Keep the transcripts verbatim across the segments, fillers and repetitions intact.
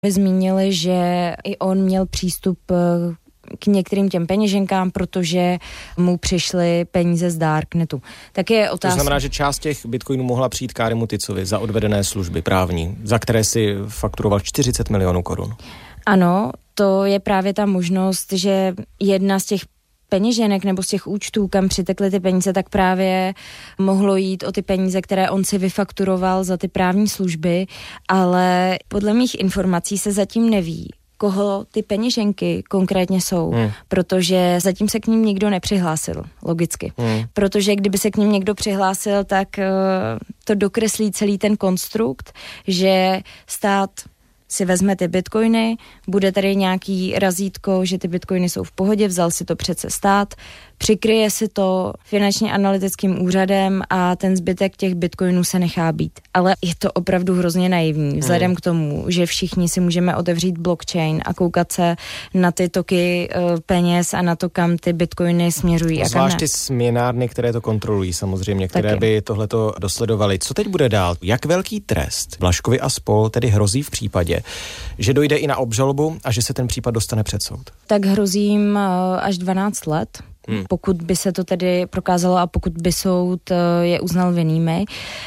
Zmínili, že i on měl přístup k některým těm peněženkám, protože mu přišly peníze z Darknetu. Tak je otázka... To znamená, že část těch bitcoinů mohla přijít Kárimu Ticovi za odvedené služby právní, za které si fakturoval čtyřicet milionů korun. Ano, to je právě ta možnost, že jedna z těch peněženek nebo z těch účtů, kam přitekly ty peníze, tak právě mohlo jít o ty peníze, které on si vyfakturoval za ty právní služby, ale podle mých informací se zatím neví, koho ty peněženky konkrétně jsou, hmm. protože zatím se k ním nikdo nepřihlásil, logicky. Hmm. Protože kdyby se k ním někdo přihlásil, tak uh, to dokreslí celý ten konstrukt, že stát si vezme ty bitcoiny, bude tady nějaký razítko, že ty bitcoiny jsou v pohodě, vzal si to přece stát, přikryje si to finančně analytickým úřadem a ten zbytek těch bitcoinů se nechá být. Ale je to opravdu hrozně naivní, vzhledem hmm. k tomu, že všichni si můžeme otevřít blockchain a koukat se na ty toky uh, peněz a na to, kam ty bitcoiny směřují. Zvlášť ty směnárny, které to kontrolují samozřejmě, které Taky. by tohleto dosledovaly. Co teď bude dál? Jak velký trest Blažkovi a spol tedy hrozí v případě, že dojde i na obžalobu a že se ten případ dostane před soud? Tak hrozí jim uh, až dvanáct let. Hmm. Pokud by se to tedy prokázalo a pokud by soud je uznal vinnými.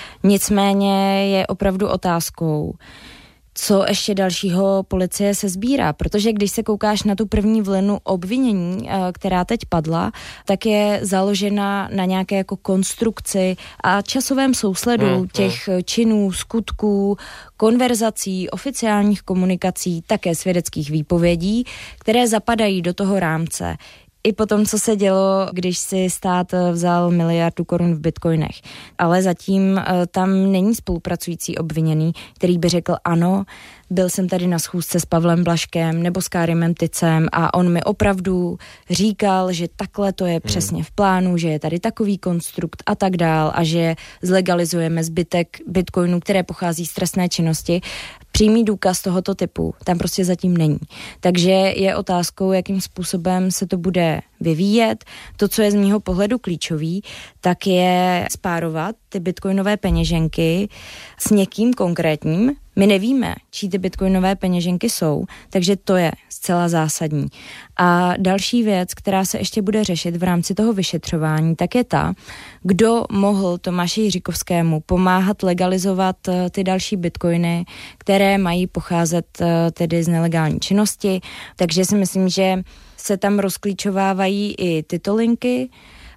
Nicméně je opravdu otázkou, co ještě dalšího policie se sbírá, protože když se koukáš na tu první vlnu obvinění, která teď padla, tak je založena na nějaké jako konstrukci a časovém sousledu hmm, těch hmm. činů, skutků, konverzací, oficiálních komunikací, také svědeckých výpovědí, které zapadají do toho rámce. I po tom, co se dělo, když si stát vzal miliardu korun v bitcoinech. Ale zatím uh, tam není spolupracující obviněný, který by řekl ano, byl jsem tady na schůzce s Pavlem Blažkem nebo s Kárimem Ticem a on mi opravdu říkal, že takhle to je přesně v plánu, že je tady takový konstrukt a tak dál a že zlegalizujeme zbytek bitcoinů, které pochází z trestné činnosti. Přímý důkaz tohoto typu tam prostě zatím není. Takže je otázkou, jakým způsobem se to bude vyvíjet. To, co je z mýho pohledu klíčový, tak je spárovat ty bitcoinové peněženky s někým konkrétním. My nevíme, čí ty bitcoinové peněženky jsou, takže to je zcela zásadní. A další věc, která se ještě bude řešit v rámci toho vyšetřování, tak je ta, kdo mohl Tomáši Jiříkovskému pomáhat legalizovat ty další bitcoiny, které mají pocházet tedy z nelegální činnosti. Takže si myslím, že se tam rozklíčovávají i tyto linky,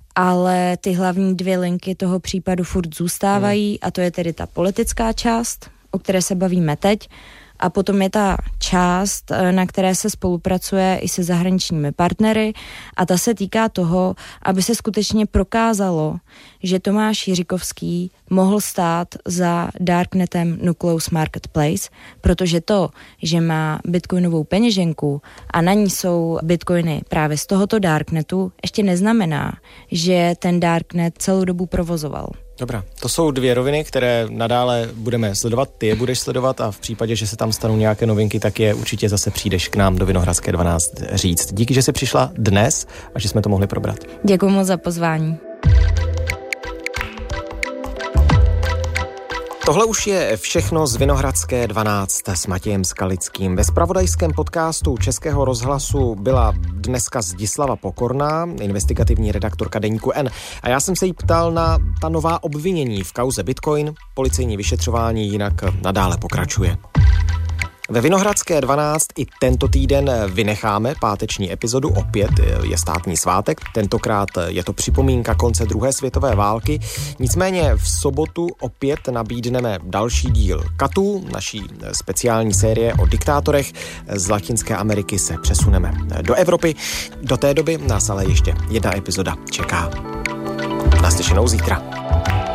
ale ty hlavní dvě linky toho případu furt zůstávají hmm. a to je tedy ta politická část, o které se bavíme teď, a potom je ta část, na které se spolupracuje i se zahraničními partnery a ta se týká toho, aby se skutečně prokázalo, že Tomáš Jiříkovský mohl stát za Darknetem Nucleus Marketplace, protože to, že má bitcoinovou peněženku a na ní jsou bitcoiny právě z tohoto Darknetu, ještě neznamená, že ten Darknet celou dobu provozoval. Dobrá, to jsou dvě roviny, které nadále budeme sledovat, ty je budeš sledovat a v případě, že se tam stanou nějaké novinky, tak je určitě zase přijdeš k nám do Vinohradské dvanáct říct. Díky, že jsi přišla dnes a že jsme to mohli probrat. Děkuji moc za pozvání. Tohle už je všechno z Vinohradské dvanáct s Matějem Skalickým. Ve zpravodajském podcastu Českého rozhlasu byla dneska Zdislava Pokorná, investigativní redaktorka deníku N. A já jsem se jí ptal na ta nová obvinění v kauze Bitcoin. Policejní vyšetřování jinak nadále pokračuje. Ve Vinohradské dvanáct i tento týden vynecháme páteční epizodu, opět je státní svátek, tentokrát je to připomínka konce druhé světové války, nicméně v sobotu opět nabídneme další díl Katů, naší speciální série o diktátorech. Z Latinské Ameriky se přesuneme do Evropy, do té doby nás ale ještě jedna epizoda čeká. Naslyšenou zítra.